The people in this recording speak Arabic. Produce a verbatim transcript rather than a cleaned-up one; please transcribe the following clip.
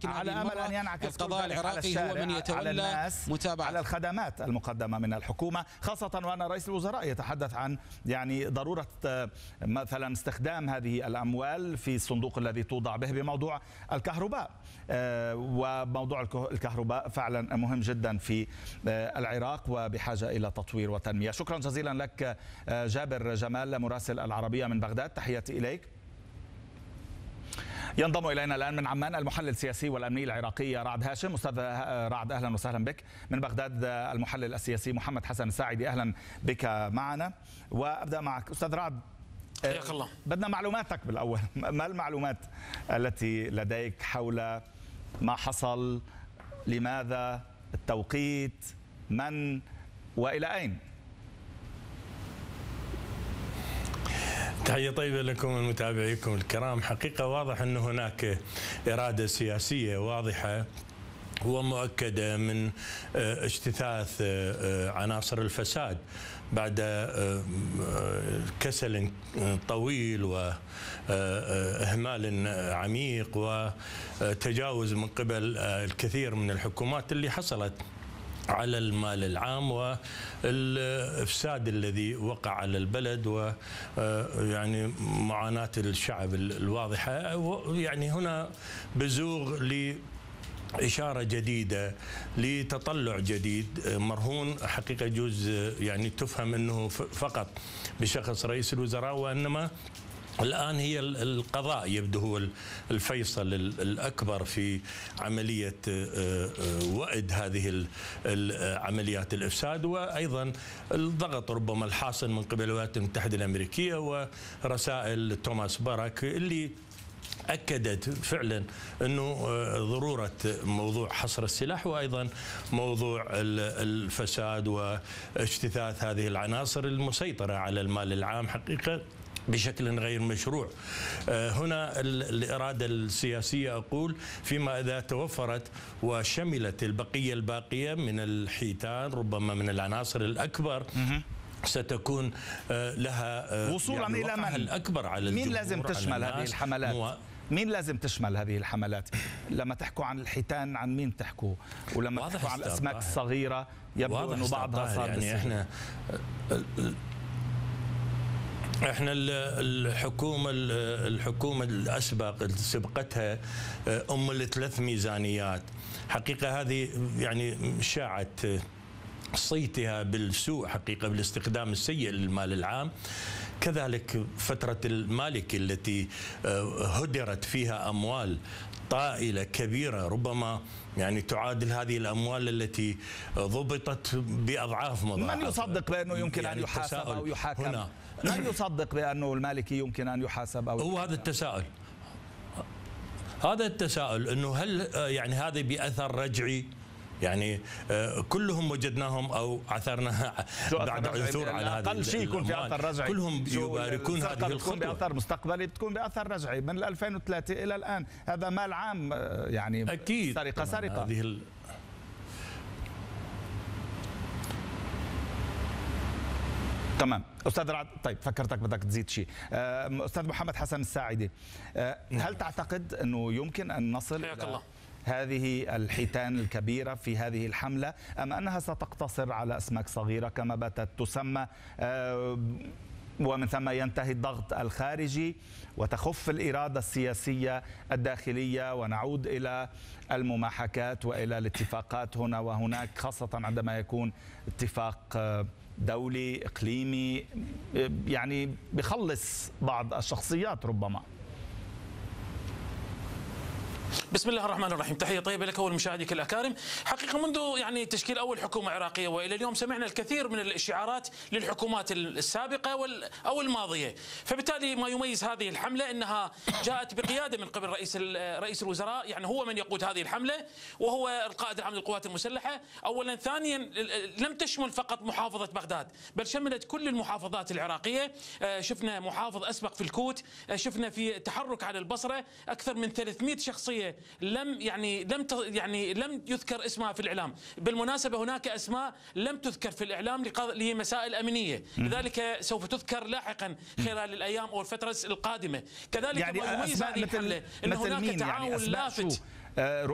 ولكن على امل ان ينعكس القضاء العراقي هو من يتولى متابعة على الخدمات المقدمه من الحكومه، خاصه وان رئيس الوزراء يتحدث عن يعني ضروره مثلا استخدام هذه الاموال في الصندوق الذي توضع به بموضوع الكهرباء. وموضوع الكهرباء فعلا مهم جدا في العراق وبحاجه الى تطوير وتنميه. شكرا جزيلا لك جابر جمال مراسل العربيه من بغداد، تحياتي اليك. ينضم الينا الان من عمان المحلل السياسي والامني العراقي رعد هاشم. استاذ رعد اهلا وسهلا بك. من بغداد المحلل السياسي محمد حسن الساعدي، اهلا بك معنا. وابدا معك استاذ رعد، حياك الله. بدنا معلوماتك بالاول، ما المعلومات التي لديك حول ما حصل؟ لماذا؟ التوقيت؟ من؟ والى اين؟ تحية طيبة لكم ومتابعيكم الكرام. حقيقة واضح أن هناك إرادة سياسية واضحة ومؤكدة من اجتثاث عناصر الفساد بعد كسل طويل وإهمال عميق وتجاوز من قبل الكثير من الحكومات اللي حصلت على المال العام والإفساد الذي وقع على البلد ويعني معاناة الشعب الواضحة. يعني هنا بزوغ ل إشارة جديدة لتطلع جديد مرهون. حقيقة يجوز يعني تفهم أنه فقط بشخص رئيس الوزراء، وإنما الآن هي القضاء يبدو هو الفيصل الأكبر في عملية وأد هذه عمليات الإفساد، وأيضا الضغط ربما الحاصل من قبل الولايات المتحدة الأمريكية ورسائل توماس باراك اللي أكدت فعلا أنه ضرورة موضوع حصر السلاح وأيضا موضوع الفساد واجتثاث هذه العناصر المسيطرة على المال العام حقيقة بشكل غير مشروع. هنا الإرادة السياسية أقول فيما إذا توفرت وشملت البقية الباقية من الحيتان ربما من العناصر الأكبر ستكون لها وصولا يعني إلى من الأكبر على مين لازم تشمل هذه الحملات؟ مو... مين لازم تشمل هذه الحملات؟ لما تحكوا عن الحيتان عن مين تحكوا؟ ولما تحكوا عن الأسماك الصغيرة يبدو أنه بعضها صار يعني احنا احنا الحكومه الحكومه الاسبق اللي سبقتها ام الثلاث ميزانيات حقيقه هذه يعني شاعت صيتها بالسوء حقيقه بالاستخدام السيء للمال العام. كذلك فتره المالكي التي هدرت فيها اموال طائله كبيره ربما يعني تعادل هذه الاموال التي ضبطت باضعاف مضاعفه. من يصدق بانه يمكن يعني ان يحاسب او يحاكم؟ هنا. من يصدق بانه المالكي يمكن ان يحاسب او هو هذا التساؤل. هذا التساؤل انه هل يعني هذا باثر رجعي؟ يعني كلهم وجدناهم او عثرنا بعد عثور على هذه اقل شيء يكون في اثر رجعي، كلهم يباركون هذه الخطوه. باثر مستقبلي بتكون باثر رجعي من ألفين وثلاثة الى الان. هذا مال عام يعني اكيد سرقه سرقه. هذه ال... تمام استاذ رعد. طيب فكرتك بدك تزيد شيء. استاذ محمد حسن الساعدي، هل تعتقد انه يمكن ان نصل حياك الله هذه الحيتان الكبيرة في هذه الحملة، أم أنها ستقتصر على أسماك صغيرة كما باتت تسمى ومن ثم ينتهي الضغط الخارجي وتخف الإرادة السياسية الداخلية ونعود إلى المماحكات وإلى الاتفاقات هنا وهناك، خاصة عندما يكون اتفاق دولي إقليمي يعني بخلص بعض الشخصيات ربما؟ بسم الله الرحمن الرحيم. تحية طيبة لك ولمشاهديك الأكارم. حقيقة منذ يعني تشكيل أول حكومة عراقية وإلى اليوم سمعنا الكثير من الإشعارات للحكومات السابقة أو الماضية، فبالتالي ما يميز هذه الحملة أنها جاءت بقيادة من قبل رئيس رئيس الوزراء، يعني هو من يقود هذه الحملة وهو القائد العام للقوات المسلحة أولا. ثانيا لم تشمل فقط محافظة بغداد بل شملت كل المحافظات العراقية. شفنا محافظ أسبق في الكوت، شفنا في تحرك على البصرة أكثر من ثلاثمئة شخصية لم يعني لم يعني لم يذكر اسمها في الاعلام. بالمناسبه هناك اسماء لم تذكر في الاعلام لمسائل امنيه، لذلك سوف تذكر لاحقا خلال الايام او الفتره القادمه. كذلك يعني ما يميز هذه الحمله ان هناك تعاون يعني لافت